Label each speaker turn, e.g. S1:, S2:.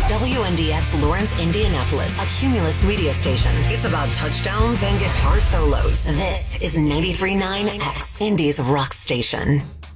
S1: WNDX Lawrence, Indianapolis, a Cumulus media station. It's about touchdowns and guitar solos. This is 93.9 X, Indy's rock station.